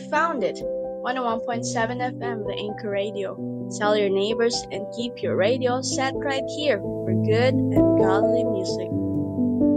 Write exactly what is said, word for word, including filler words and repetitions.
found it. one oh one point seven F M, the Anchor Radio. Tell your neighbors and keep your radio set right here for good and godly music.